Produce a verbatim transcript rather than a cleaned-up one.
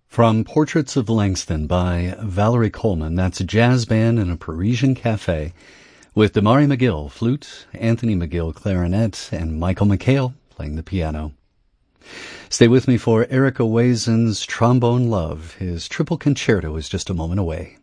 From Portraits of Langston by Valerie Coleman, that's a jazz band in a Parisian cafe with Damari McGill, flute, Anthony McGill, clarinet, and Michael McHale playing the piano. Stay with me for Eric Owazen's Trombone Love. His triple concerto is just a moment away.